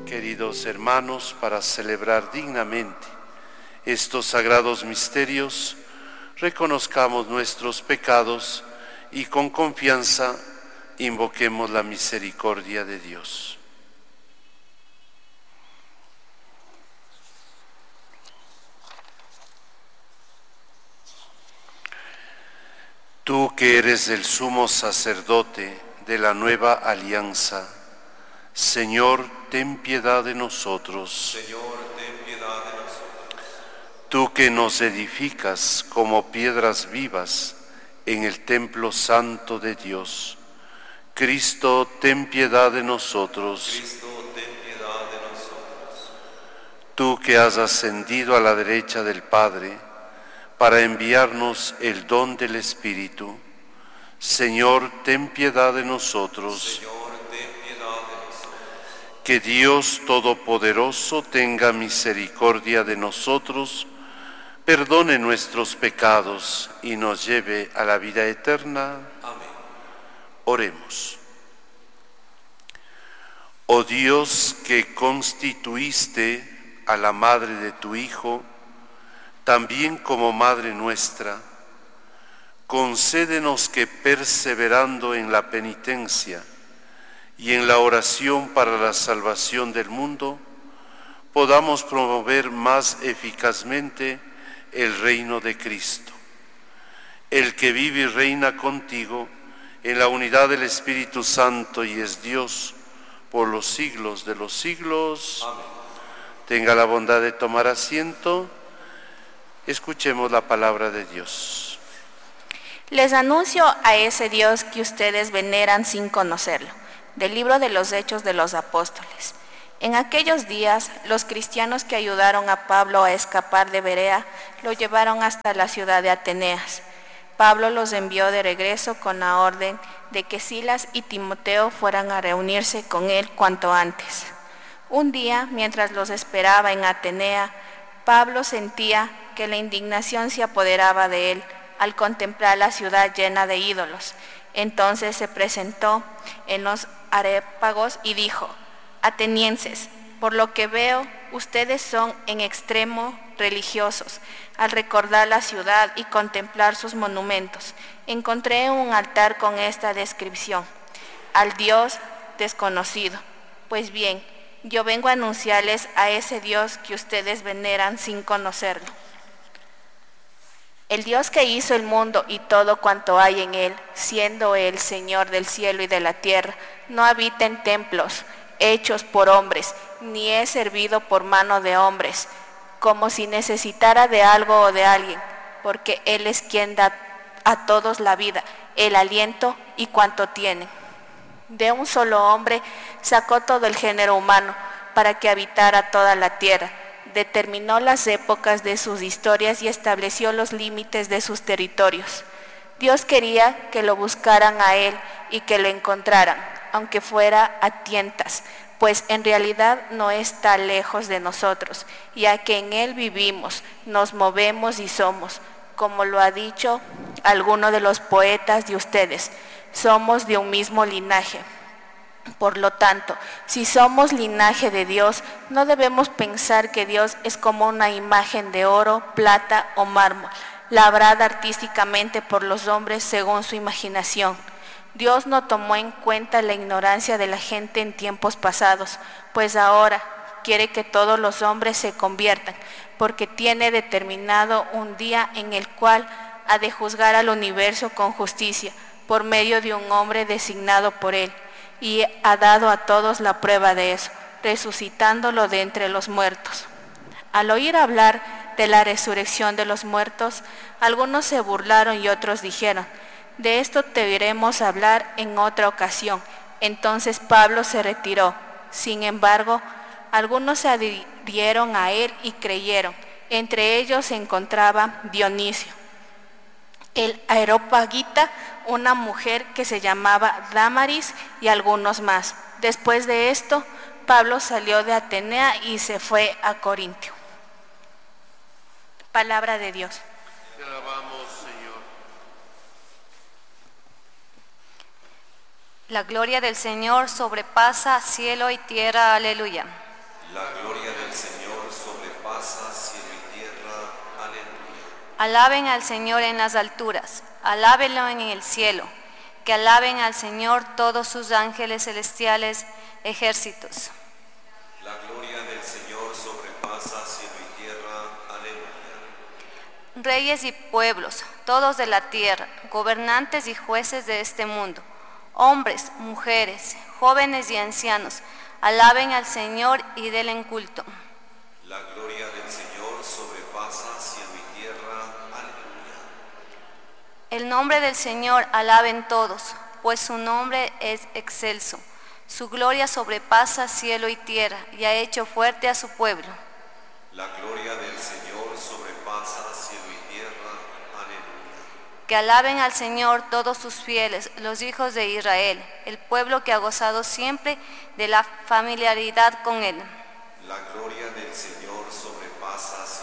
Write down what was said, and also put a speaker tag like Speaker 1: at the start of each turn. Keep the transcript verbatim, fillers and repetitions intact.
Speaker 1: Queridos hermanos, para celebrar dignamente estos sagrados misterios, reconozcamos nuestros pecados y con confianza invoquemos la misericordia de Dios. Tú que eres el sumo sacerdote de la nueva alianza, Señor, ten piedad de nosotros.
Speaker 2: Señor, ten piedad de nosotros.
Speaker 1: Tú que nos edificas como piedras vivas en el templo santo de Dios, Cristo, ten piedad de nosotros.
Speaker 2: Cristo, ten piedad de nosotros.
Speaker 1: Tú que has ascendido a la derecha del Padre para enviarnos el don del Espíritu, Señor, ten piedad de nosotros.
Speaker 2: Señor, ten piedad de nosotros.
Speaker 1: Que Dios Todopoderoso tenga misericordia de nosotros, perdone nuestros pecados y nos lleve a la vida eterna.
Speaker 2: Amén.
Speaker 1: Oremos. Oh Dios, que constituiste a la madre de tu Hijo, también como madre nuestra, concédenos que perseverando en la penitencia y en la oración para la salvación del mundo, podamos promover más eficazmente el reino de Cristo, el que vive y reina contigo en la unidad del Espíritu Santo y es Dios por los siglos de los siglos.
Speaker 2: Amén.
Speaker 1: Tenga la bondad de tomar asiento. Escuchemos la palabra de Dios.
Speaker 3: Les anuncio a ese Dios que ustedes veneran sin conocerlo. Del libro de los Hechos de los Apóstoles. En aquellos días, los cristianos que ayudaron a Pablo a escapar de Berea lo llevaron hasta la ciudad de Atenas. Pablo los envió de regreso con la orden de que Silas y Timoteo fueran a reunirse con él cuanto antes. Un día, mientras los esperaba en Atenea, Pablo sentía que la indignación se apoderaba de él al contemplar la ciudad llena de ídolos. Entonces se presentó en los areópagos y dijo: Atenienses, por lo que veo, ustedes son en extremo religiosos. Al recordar la ciudad y contemplar sus monumentos, encontré un altar con esta descripción: al Dios desconocido. Pues bien, yo vengo a anunciarles a ese Dios que ustedes veneran sin conocerlo. El Dios que hizo el mundo y todo cuanto hay en él, siendo él Señor del cielo y de la tierra, no habita en templos hechos por hombres, ni es servido por mano de hombres, como si necesitara de algo o de alguien, porque él es quien da a todos la vida, el aliento y cuanto tienen. De un solo hombre sacó todo el género humano para que habitara toda la tierra. Determinó las épocas de sus historias y estableció los límites de sus territorios. Dios quería que lo buscaran a él y que lo encontraran, aunque fuera a tientas, pues en realidad no está lejos de nosotros, ya que en él vivimos, nos movemos y somos, como lo ha dicho alguno de los poetas de ustedes, somos de un mismo linaje. Por lo tanto, si somos linaje de Dios, no debemos pensar que Dios es como una imagen de oro, plata o mármol, labrada artísticamente por los hombres según su imaginación. Dios no tomó en cuenta la ignorancia de la gente en tiempos pasados, pues ahora quiere que todos los hombres se conviertan, porque tiene determinado un día en el cual ha de juzgar al universo con justicia, por medio de un hombre designado por él. Y ha dado a todos la prueba de eso, resucitándolo de entre los muertos. Al oír hablar de la resurrección de los muertos, algunos se burlaron y otros dijeron: de esto te oiremos hablar en otra ocasión. Entonces Pablo se retiró. Sin embargo, algunos se adhirieron a él y creyeron. Entre ellos se encontraba Dionisio, el areópagita, una mujer que se llamaba Dámaris y algunos más. Después de esto, Pablo salió de Atenea y se fue a Corintio. Palabra de Dios.
Speaker 1: Te alabamos, Señor.
Speaker 4: La gloria del Señor sobrepasa cielo y tierra. Aleluya.
Speaker 2: La gloria del Señor sobrepasa cielo y tierra. Aleluya.
Speaker 4: Alaben al Señor en las alturas, alábenlo en el cielo, que alaben al Señor todos sus ángeles celestiales, ejércitos.
Speaker 2: La gloria del Señor sobrepasa cielo y tierra. Aleluya.
Speaker 4: Reyes y pueblos, todos de la tierra, gobernantes y jueces de este mundo, hombres, mujeres, jóvenes y ancianos, alaben al Señor y denle culto.
Speaker 2: La gloria del Señor sobrepasa cielo y tierra. Aleluya.
Speaker 4: El nombre del Señor alaben todos, pues su nombre es excelso. Su gloria sobrepasa cielo y tierra y ha hecho fuerte a su pueblo.
Speaker 2: La gloria del Señor sobrepasa cielo y tierra. Aleluya.
Speaker 4: Que alaben al Señor todos sus fieles, los hijos de Israel, el pueblo que ha gozado siempre de la familiaridad con Él.
Speaker 2: La gloria del Señor sobrepasa